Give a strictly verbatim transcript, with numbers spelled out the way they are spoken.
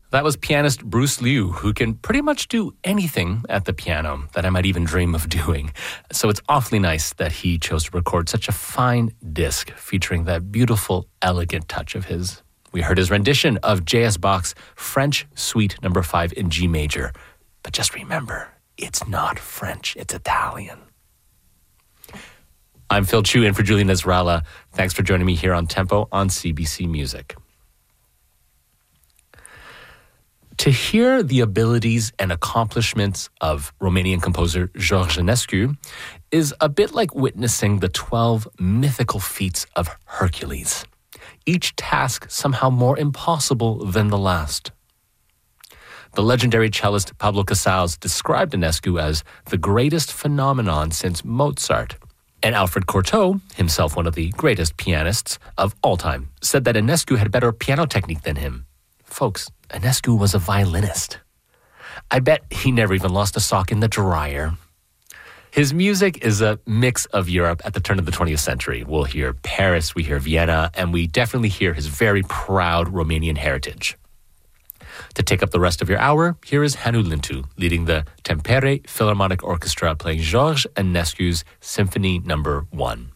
That was pianist Bruce Liu, who can pretty much do anything at the piano that I might even dream of doing. So it's awfully nice that he chose to record such a fine disc featuring that beautiful, elegant touch of his. We heard his rendition of J S Bach's French Suite number five in G major. But just remember, it's not French, it's Italian. I'm Phil Chu in for Julian Ezralla. Thanks for joining me here on Tempo on C B C Music. To hear the abilities and accomplishments of Romanian composer George Enescu is a bit like witnessing the twelve mythical feats of Hercules, each task somehow more impossible than the last. The legendary cellist Pablo Casals described Enescu as the greatest phenomenon since Mozart. And Alfred Cortot, himself one of the greatest pianists of all time, said that Enescu had better piano technique than him. Folks, Enescu was a violinist. I bet he never even lost a sock in the dryer. His music is a mix of Europe at the turn of the twentieth century. We'll hear Paris, we hear Vienna, and we definitely hear his very proud Romanian heritage. To take up the rest of your hour, here is Hannu Lintu leading the Tampere Philharmonic Orchestra playing George Enescu's Symphony Number One.